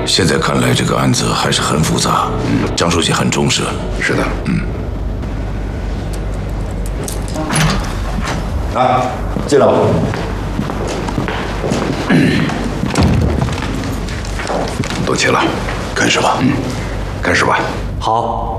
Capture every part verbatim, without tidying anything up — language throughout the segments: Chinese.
现在看来，这个案子还是很复杂。嗯，张书记很重视。 是的， 嗯。 来，进来吧。都齐了，开始吧。嗯，开始吧。 好。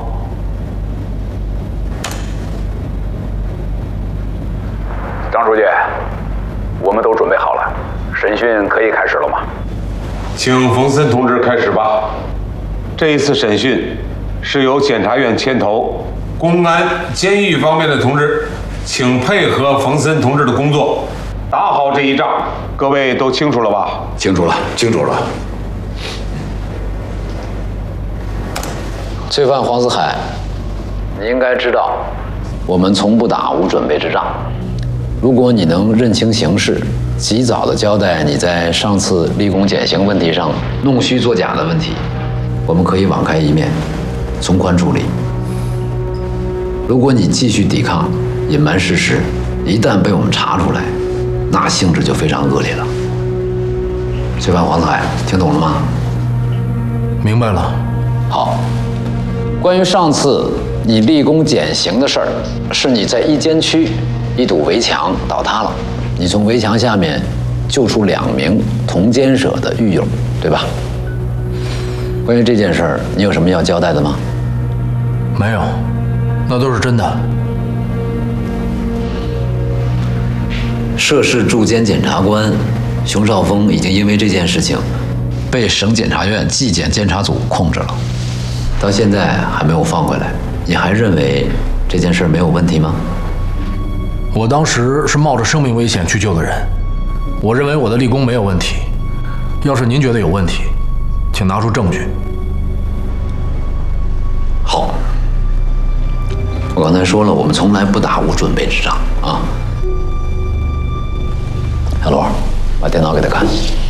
张书记，我们都准备好了，审讯可以开始了吗？ 请冯森同志开始吧。这一次审讯是由检察院牵头，公安、监狱方面的同志，请配合冯森同志的工作，打好这一仗。各位都清楚了吧？ 清楚了，清楚了。 罪犯黄子海，你应该知道，我们从不打无准备之仗。如果你能认清形势，及早的交代你在上次立功减刑问题上弄虚作假的问题，我们可以网开一面，从宽处理。如果你继续抵抗、隐瞒事实，一旦被我们查出来，那性质就非常恶劣了。罪犯黄子海，听懂了吗？ 明白了。 好。关于上次你立功减刑的事儿，是你在一监区一堵围墙倒塌了，你从围墙下面救出两名同监舍的狱友，对吧？关于这件事儿，你有什么要交代的吗？ 没有，那都是真的。 涉事驻监检察官熊绍峰已经因为这件事情被省检察院纪检监察组控制了，到现在还没有放回来。你还认为这件事没有问题吗？ 我当时是冒着生命危险去救的人，我认为我的立功没有问题。要是您觉得有问题，请拿出证据。 好，我刚才说了，我们从来不打无准备之仗啊。小罗，把电脑给他看。